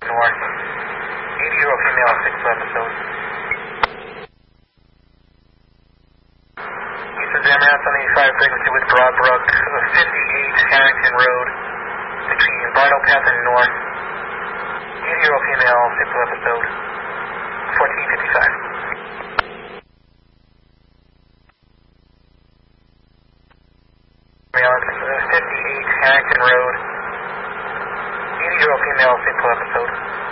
North. 80 female, 6 episode. Houston Jam Mass on 85 frequency with Broadbrook, 58 Harrington Road, between Bridle Path and North. 80 female, 6 episode. 1455. Male, 58 Harrington Road. 80 female, 6 episode.